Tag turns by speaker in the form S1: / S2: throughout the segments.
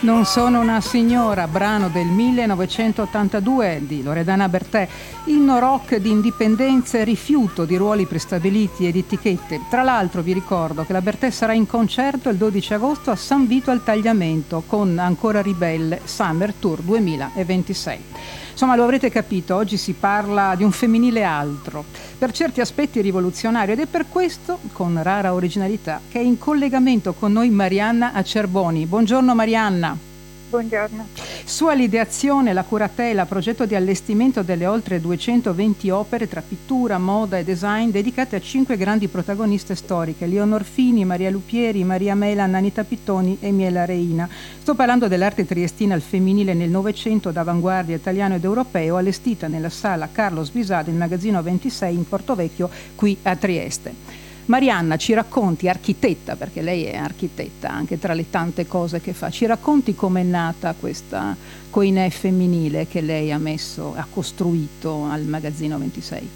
S1: Non sono una signora, brano del 1982 di Loredana Bertè, inno rock di indipendenza e rifiuto di ruoli prestabiliti ed etichette. Tra l'altro vi ricordo che la Bertè sarà in concerto il 12 agosto a San Vito al Tagliamento con Ancora Ribelle Summer Tour 2026. Insomma, lo avrete capito, oggi si parla di un femminile altro, per certi aspetti rivoluzionario, ed è per questo, con rara originalità, che è in collegamento con noi Marianna Acerboni. Buongiorno Marianna.
S2: Buongiorno.
S1: Sua l'ideazione, la curatela, progetto di allestimento delle oltre 220 opere tra pittura, moda e design dedicate a 5 grandi protagoniste storiche: Leonor Fini, Maria Lupieri, Maria Melan, Anita Pittoni e Miela Reina. Sto parlando dell'arte triestina al femminile nel Novecento d'avanguardia italiano ed europeo, allestita nella sala Carlo Sbisà del Magazzino 26 in Portovecchio, qui a Trieste. Marianna, ci racconti, architetta, perché lei è architetta anche tra le tante cose che fa, ci racconti com'è nata questa Koinè femminile che lei ha costruito al Magazzino 26?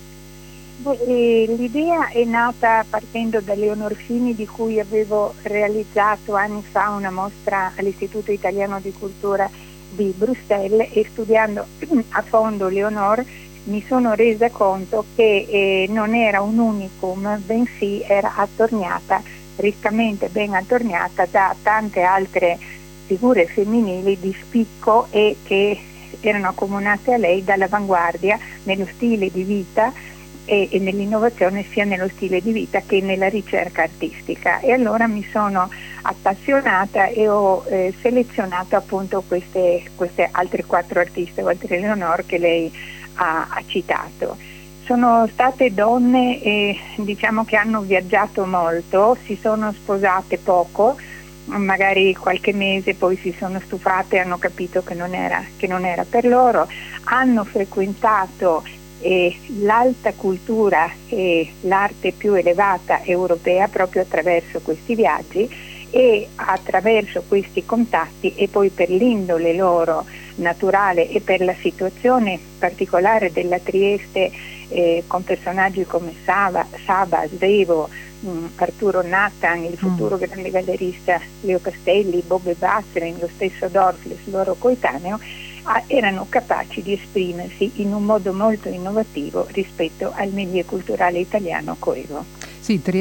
S2: L'idea è nata partendo da Leonor Fini, di cui avevo realizzato anni fa una mostra all'Istituto Italiano di Cultura di Bruxelles, e studiando a fondo Leonor mi sono resa conto che non era un unicum, bensì era attorniata, riccamente ben attorniata, da tante altre figure femminili di spicco e che erano accomunate a lei dall'avanguardia nello stile di vita e nell'innovazione, sia nello stile di vita che nella ricerca artistica. E allora mi sono appassionata e ho selezionato appunto queste altre 4 artiste, oltre a Leonor, che lei ha citato. Sono state donne diciamo che hanno viaggiato molto, si sono sposate poco, magari qualche mese, poi si sono stufate e hanno capito che non era per loro, hanno frequentato l'alta cultura e l'arte più elevata europea proprio attraverso questi viaggi e attraverso questi contatti, e poi per l'indole loro naturale e per la situazione particolare della Trieste, con personaggi come Saba, Svevo, Arturo Nathan, il futuro grande gallerista Leo Castelli, Bobbe Basserin, lo stesso Dorfles, loro coetaneo, erano capaci di esprimersi in un modo molto innovativo rispetto al milieu culturale italiano coevo.
S1: Sì,